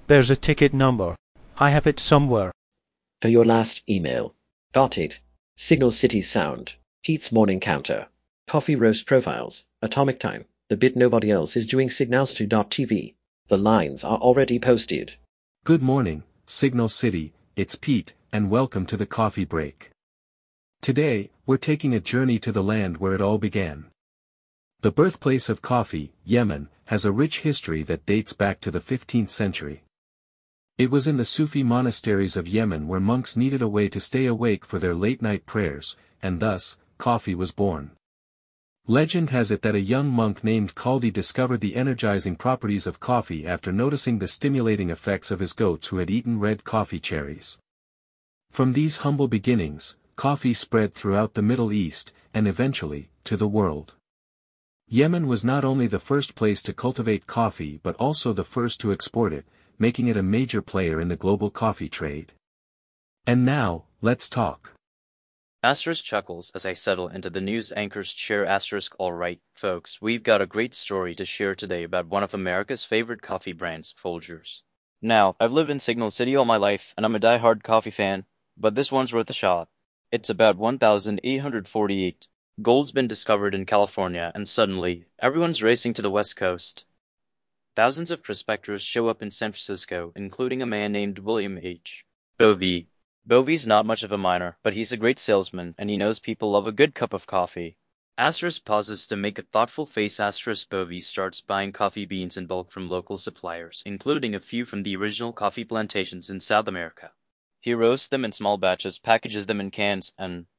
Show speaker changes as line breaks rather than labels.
There's a ticket number. I have it somewhere.
For your last email. Got it. Signal City Sound. Pete's Morning Counter. Coffee Roast Profiles. Atomic Time. The bit nobody else is doing. Signals2.tv. The lines are already posted.
Good morning, Signal City, it's Pete, and welcome to the coffee break. Today, we're taking a journey to the land where it all began. The birthplace of coffee, Yemen, has a rich history that dates back to the 15th century. It was in the Sufi monasteries of Yemen where monks needed a way to stay awake for their late-night prayers, and thus, coffee was born. Legend has it that a young monk named Khaldi discovered the energizing properties of coffee after noticing the stimulating effects of his goats who had eaten red coffee cherries. From these humble beginnings, coffee spread throughout the Middle East, and eventually, to the world. Yemen was not only the first place to cultivate coffee but also the first to export it, making it a major player in the global coffee trade. And now, let's talk.
Asterisk chuckles as I settle into the news anchor's chair. Asterisk alright, folks, we've got a great story to share today about one of America's favorite coffee brands, Folgers. Now, I've lived in Signal City all my life, and I'm a die-hard coffee fan, but this one's worth a shot. It's about 1848. Gold's been discovered in California, and suddenly, everyone's racing to the West Coast. Thousands of prospectors show up in San Francisco, including a man named William H. Bovee. Bovey's not much of a miner, but he's a great salesman, and he knows people love a good cup of coffee. Asterisk pauses to make a thoughtful face. Asterisk Bovee starts buying coffee beans in bulk from local suppliers, including a few from the original coffee plantations in South America. He roasts them in small batches, packages them in cans, and